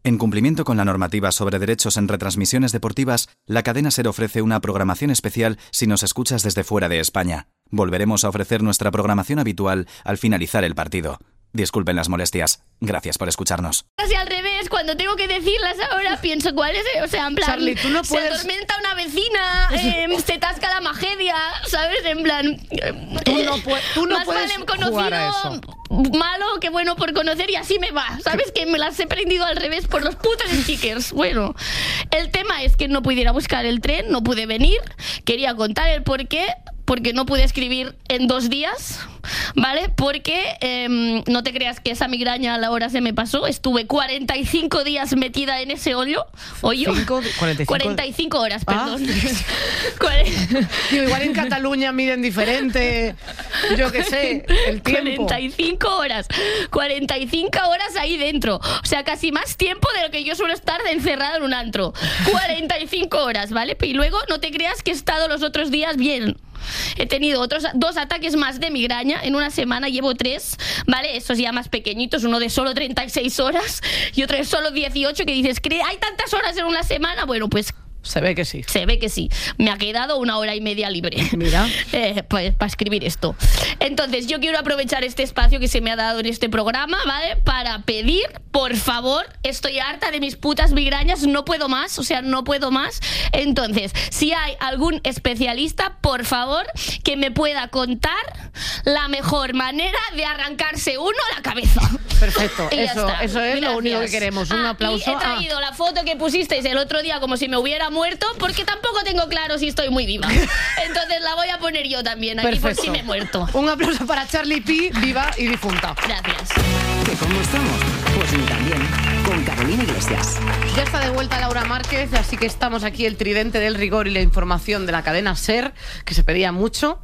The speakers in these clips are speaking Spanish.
En cumplimiento con la normativa sobre derechos en retransmisiones deportivas, la cadena SER ofrece una programación especial si nos escuchas desde fuera de España. Volveremos a ofrecer nuestra programación habitual al finalizar el partido. Disculpen las molestias. Gracias por escucharnos. Casi al revés, cuando tengo que decirlas ahora pienso cuál es, o sea, en plan, Charlie, tú no puedes... se atormenta una vecina, se tasca la magedia, ¿sabes? En plan, tú no más puedes vale conocido jugar a eso. malo que bueno por conocer, y así me va, ¿sabes? Que me las he prendido al revés por los putos stickers. Bueno, el tema es que no pude ir a buscar el tren, no pude venir, quería contar el porqué. Porque no pude escribir en 2 días, ¿vale? Porque no te creas que esa migraña a la hora se me pasó. Estuve 45 días metida en ese hoyo. 45 horas, perdón. Igual en Cataluña miden diferente, yo qué sé, el tiempo. 45 horas. 45 horas ahí dentro. O sea, casi más tiempo de lo que yo suelo estar encerrado en un antro. 45 horas, ¿vale? Y luego no te creas que he estado los otros días bien. He tenido otros 2 ataques más de migraña en una semana, llevo 3, ¿vale? Esos ya más pequeñitos, uno de solo 36 horas y otro de solo 18, que dices, ¿hay tantas horas en una semana? Bueno, pues... Se ve que sí. Se ve que sí. Me ha quedado 1 hora y media libre. Mira. Pues para escribir esto. Entonces, yo quiero aprovechar este espacio que se me ha dado en este programa, ¿vale? Para pedir, por favor, estoy harta de mis putas migrañas, no puedo más, o sea, no puedo más. Entonces, si hay algún especialista, por favor, que me pueda contar la mejor manera de arrancarse uno la cabeza. Perfecto. Eso es Gracias. lo único que queremos. Un aplauso. Y he traído la foto que pusisteis el otro día como si me hubiera muerto, porque tampoco tengo claro si estoy muy viva. Entonces la voy a poner yo también aquí. Perfecto. Por si me he muerto. Un aplauso para Charlie P, viva y difunta. Gracias. ¿Que cómo estamos? Pues ni tan bien. Con Carolina Iglesias. Ya está de vuelta Laura Márquez, así que estamos aquí, el tridente del rigor y la información de la cadena SER, que se pedía mucho.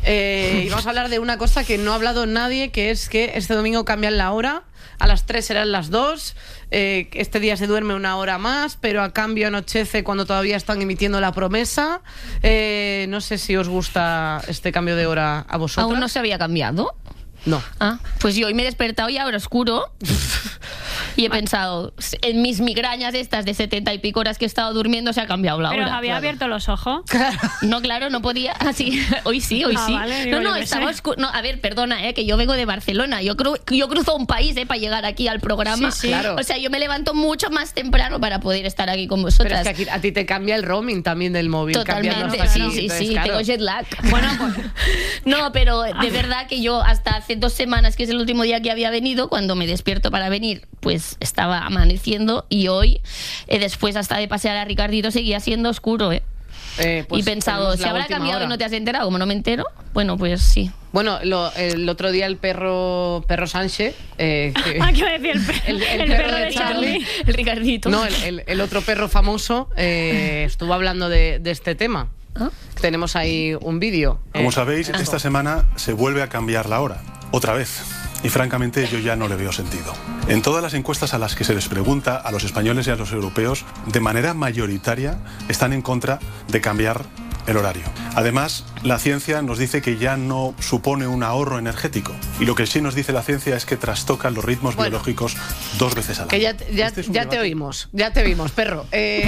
Y vamos a hablar de una cosa que no ha hablado nadie, que es que este domingo cambian la hora. A las 3 serán las 2. Este día se duerme 1 hora más, pero a cambio anochece cuando todavía están emitiendo la promesa. No sé si os gusta este cambio de hora a vosotros. ¿Aún no se había cambiado? No. Pues yo hoy me he despertado y ahora oscuro. Y he pensado, en mis migrañas estas de 70 y pico horas que he estado durmiendo se ha cambiado la hora. Pero había abierto los ojos. Claro. No, claro, no podía. Así, hoy sí. Vale, digo, no, estaba oscuro. No, a ver, perdona, que yo vengo de Barcelona. Yo cruzo un país para llegar aquí al programa. Sí, claro. O sea, yo me levanto mucho más temprano para poder estar aquí con vosotras. Pero es que aquí, a ti te cambia el roaming también del móvil. Totalmente, sí, claro. tengo jet lag. Bueno, pues... No, pero de verdad que yo hasta hace 2 semanas, que es el último día que había venido, cuando me despierto para venir, pues estaba amaneciendo, y hoy, después hasta de pasear a Ricardito, seguía siendo oscuro, Pues y pensado, si habrá cambiado y no te has enterado, como no me entero, bueno, pues sí. Bueno, el otro día el perro Sánchez... ¿qué iba a decir? El perro de Charlie. El Ricardito. No, el otro perro famoso estuvo hablando de este tema. Tenemos ahí un vídeo. Como sabéis, esta semana se vuelve a cambiar la hora, otra vez. Y francamente yo ya no le veo sentido. En todas las encuestas a las que se les pregunta a los españoles y a los europeos, de manera mayoritaria están en contra de cambiar el horario. Además, la ciencia nos dice que ya no supone un ahorro energético. Y lo que sí nos dice la ciencia es que trastocan los ritmos biológicos 2 veces al año. Que ya te oímos, perro.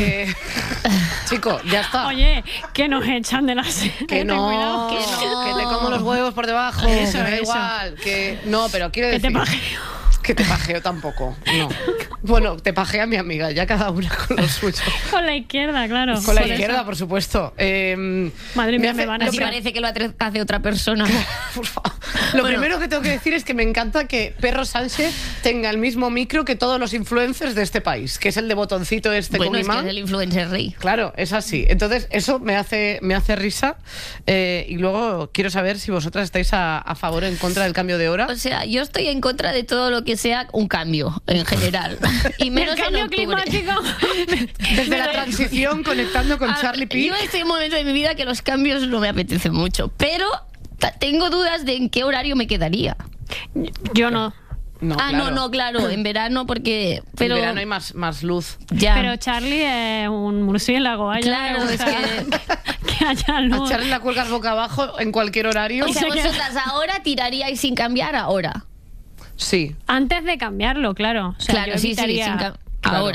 Chico, ya está. Oye, que nos echan de la serie. Que no, que te como los huevos por debajo. Eso, que da eso. igual. Que no, pero quiero Que decir... te pajeo. Que te pajeo tampoco. No. Bueno, te pajea mi amiga, ya cada una con lo suyo. Con la izquierda, claro. Con la Por izquierda, eso. por supuesto. Madre mía, me van a Así parece que lo hace otra persona. Por favor. Lo primero que tengo que decir es que me encanta que Perro Sánchez tenga el mismo micro que todos los influencers de este país, que es el de botoncito Bueno, con es que imán. es el influencer rey. Claro, es así. Entonces, eso me hace risa. Y luego quiero saber si vosotras estáis a favor o en contra del cambio de hora. O sea, yo estoy en contra de todo lo que sea un cambio, en general. Y menos El cambio en octubre. climático. Desde la transición, conectando con Charlie P. Yo estoy en un momento de mi vida que los cambios no me apetecen mucho, pero tengo dudas de en qué horario me quedaría. Yo no. No, claro, en verano porque... Pero en verano hay más luz. ya. Pero Charlie es un murciélago. A ella Claro, le es gusta que haya luz. A Charlie la cuelgas boca abajo en cualquier horario. O sea, se queda- vosotras ahora tiraríais sin cambiar ahora. Sí. Antes de cambiarlo, claro. O sea, Claro, yo sí, evitaría- sin Claro. ahora.